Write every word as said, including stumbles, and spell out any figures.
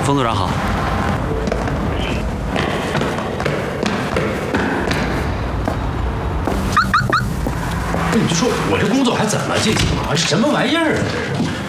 冯组长好。 你就说我这工作还怎么进行啊？什么玩意儿啊这是？